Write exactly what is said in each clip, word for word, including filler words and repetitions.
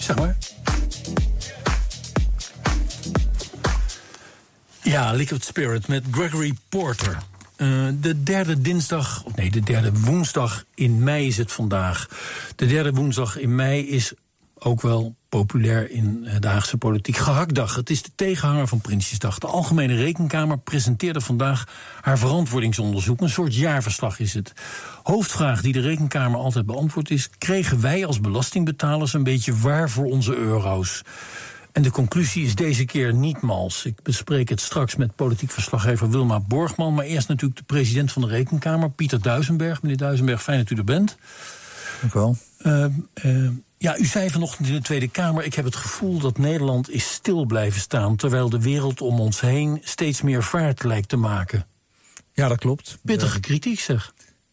Zeg maar. Ja, Liquid Spirit met Gregory Porter. Uh, de derde dinsdag, of nee, de derde woensdag in mei is het vandaag. De derde woensdag in mei is ook wel populair in de Haagse politiek gehaktdag. Het is de tegenhanger van Prinsjesdag. De Algemene Rekenkamer presenteerde vandaag haar verantwoordingsonderzoek. Een soort jaarverslag is het. Hoofdvraag die de Rekenkamer altijd beantwoordt is: kregen wij als belastingbetalers een beetje waar voor onze euro's? En de conclusie is deze keer niet mals. Ik bespreek het straks met politiek verslaggever Wilma Borgman. Maar eerst natuurlijk de president van de Rekenkamer, Pieter Duisenberg. Meneer Duisenberg, fijn dat u er bent. Dank u wel. Uh, uh, ja, u zei vanochtend in de Tweede Kamer: ik heb het gevoel dat Nederland is stil blijven staan, terwijl de wereld om ons heen steeds meer vaart lijkt te maken. Ja, dat klopt. Pittige kritiek, zeg.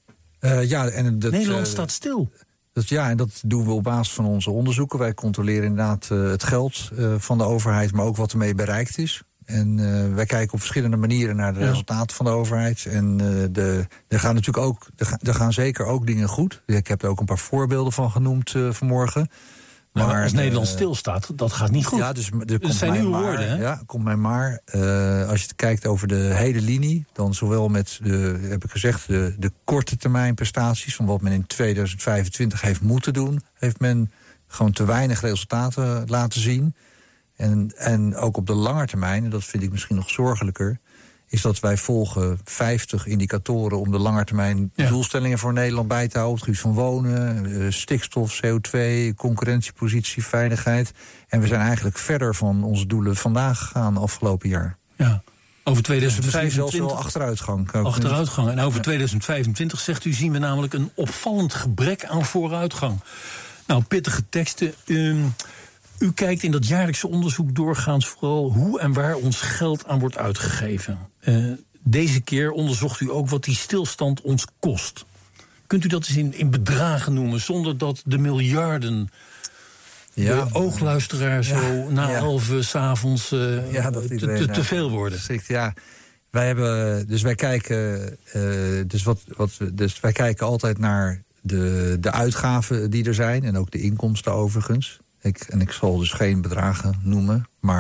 Uh, ja, en dat, Nederland uh, staat stil. Dat, ja, en dat doen we op basis van onze onderzoeken. Wij controleren inderdaad uh, het geld uh, van de overheid, maar ook wat ermee bereikt is. En uh, wij kijken op verschillende manieren naar de ja. resultaten van de overheid. En uh, de, er gaan natuurlijk ook, er gaan, er gaan zeker ook dingen goed. Ik heb er ook een paar voorbeelden van genoemd uh, vanmorgen. Maar, maar als uh, Nederland stilstaat, dat gaat niet goed. Ja, dus er dat komt zijn mij uw maar, woorden, hè? Ja, komt mij maar. Uh, als je het kijkt over de hele linie, dan zowel met de, heb ik gezegd, de, de korte termijn prestaties, van wat men in tweeduizend vijfentwintig heeft moeten doen, heeft men gewoon te weinig resultaten laten zien. En, en ook op de lange termijn, en dat vind ik misschien nog zorgelijker, is dat wij volgen vijftig indicatoren om de langetermijn ja. doelstellingen voor Nederland bij te houden. Het gebied van wonen, stikstof, C O twee, concurrentiepositie, veiligheid. En we zijn eigenlijk verder van onze doelen vandaag gegaan afgelopen jaar. Ja. Over tweeduizend vijfentwintig... Dus zelfs wel achteruitgang. Achteruitgang. En over tweeduizend vijfentwintig, zegt u, zien we namelijk een opvallend gebrek aan vooruitgang. Nou, pittige teksten. Um, U kijkt in dat jaarlijkse onderzoek doorgaans vooral hoe en waar ons geld aan wordt uitgegeven. Uh, deze keer onderzocht u ook wat die stilstand ons kost. Kunt u dat eens in, in bedragen noemen, zonder dat de miljarden ja, de oogluisteraar zo ja, na ja. elf 's avonds uh, ja, te, te, te veel worden? Strikt, ja. Wij hebben, dus wij kijken, uh, dus wat, wat, dus wij kijken altijd naar de, de uitgaven die er zijn en ook de inkomsten overigens. Ik, en ik zal dus geen bedragen noemen, maar